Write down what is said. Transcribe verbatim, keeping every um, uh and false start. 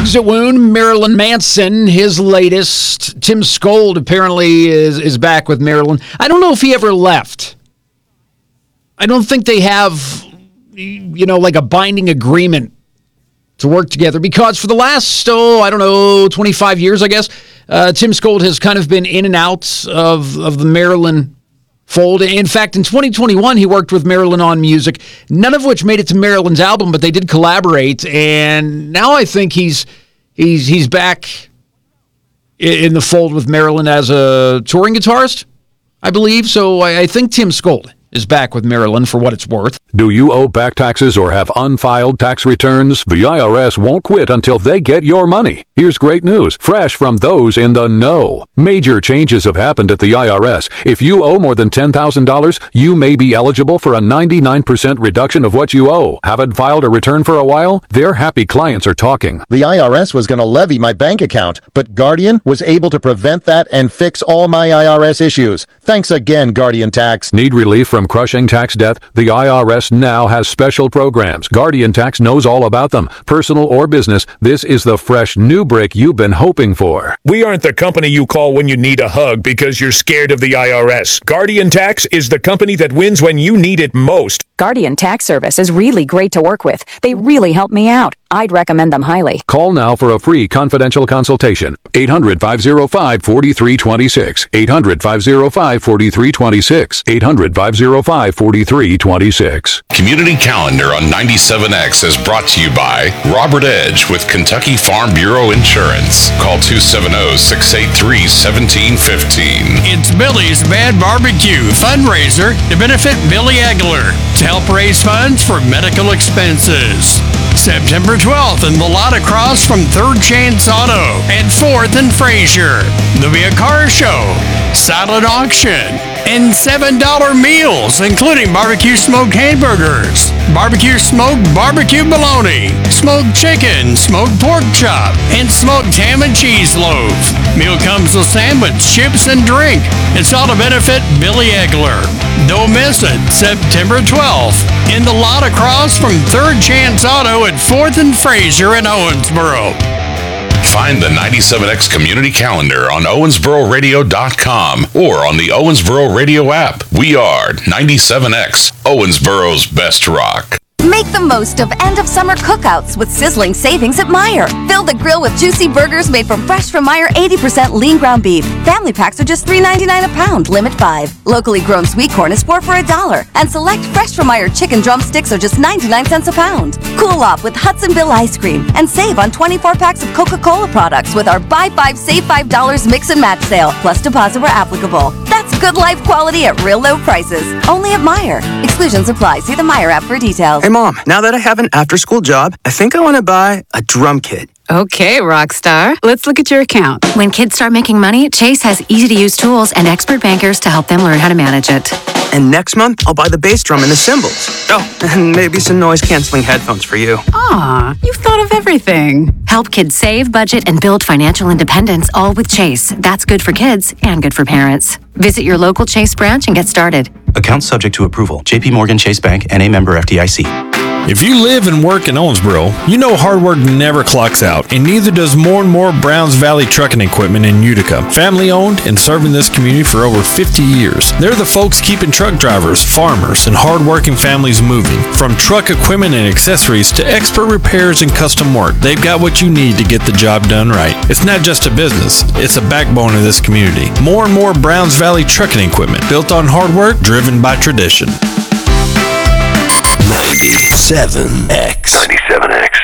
Exit wound, Marilyn Manson, his latest. Tim Skold apparently is, is back with Marilyn. I don't know if he ever left. I don't think they have, you know, like a binding agreement to work together because for the last, oh, I don't know, twenty-five years, I guess, uh, Tim Skold has kind of been in and out of, of the Marilyn fold. In fact, in twenty twenty-one, he worked with Marilyn on music, none of which made it to Marilyn's album, but they did collaborate. And now I think he's he's he's back in the fold with Marilyn as a touring guitarist, I believe. So I, I think Tim Skold is back with Marilyn for what it's worth. Do you owe back taxes or have unfiled tax returns? The I R S won't quit until they get your money. Here's great news, fresh from those in the know. Major changes have happened at the I R S. If you owe more than ten thousand dollars, you may be eligible for a ninety-nine percent reduction of what you owe. Haven't filed a return for a while? Their happy clients are talking. The I R S was going to levy my bank account, but Guardian was able to prevent that and fix all my I R S issues. Thanks again, Guardian Tax. Need relief from crushing tax debt? The I R S now has special programs. Guardian Tax knows all about them. Personal or business, this is the fresh new break you've been hoping for. We aren't the company you call when you need a hug because you're scared of the I R S. Guardian Tax is the company that wins when you need it most. Guardian Tax Service is really great to work with. They really help me out. I'd recommend them highly. Call now for a free confidential consultation. eight hundred, five oh five, four three two six. eight hundred, five oh five, four three two six. eight hundred, five oh five, four three two six. Community Calendar on ninety-seven X is brought to you by Robert Edge with Kentucky Farm Bureau Insurance. Call two seven zero, six eight three, one seven one five. It's Billy's Bad Barbecue fundraiser to benefit Billy Egler to help raise funds for medical expenses. September twelfth in the lot across from Third Chance Auto at fourth and Frazier. There'll be a car show, silent auction, and seven dollar meals, including barbecue smoked hamburgers, barbecue smoked barbecue bologna, smoked chicken, smoked pork chop, and smoked ham and cheese loaf. Meal comes with sandwich, chips, and drink. It's all to benefit Billy Egler. Don't miss it, September twelfth, in the lot across from Third Chance Auto at fourth and Frazier in Owensboro. Find the ninety-seven X Community Calendar on Owensboro Radio dot com or on the Owensboro Radio app. We are ninety-seven X, Owensboro's best rock. Make the most of end-of-summer cookouts with sizzling savings at Meijer. Fill the grill with juicy burgers made from fresh from Meijer eighty percent lean ground beef. Family packs are just three ninety-nine a pound, limit five. Locally grown sweet corn is four for a dollar. And select fresh from Meijer chicken drumsticks are just ninety-nine cents a pound. Cool off with Hudsonville ice cream and save on twenty-four packs of Coca-Cola products with our buy five, save five dollars mix and match sale, plus deposit where applicable. That's good life quality at real low prices. Only at Meijer. Exclusions apply. See the Meijer app for details. Hey, Mom, now that I have an after-school job, I think I want to buy a drum kit. Okay, Rockstar. Let's look at your account. When kids start making money, Chase has easy-to-use tools and expert bankers to help them learn how to manage it. And next month, I'll buy the bass drum and the cymbals. Oh, and maybe some noise-canceling headphones for you. Aw, you've thought of everything. Help kids save, budget, and build financial independence, all with Chase. That's good for kids and good for parents. Visit your local Chase branch and get started. Account subject to approval. J P Morgan Chase Bank, N A member F D I C. If you live and work in Owensboro, you know hard work never clocks out, and neither does more and more Browns Valley Trucking Equipment in Utica. Family owned and serving this community for over fifty years. They're the folks keeping truck drivers, farmers, and hard-working families moving. From truck equipment and accessories to expert repairs and custom work, they've got what you need to get the job done right. It's not just a business, it's a backbone of this community. More and more Browns Valley Trucking Equipment, built on hard work, driven by tradition. ninety-seven X. ninety-seven X.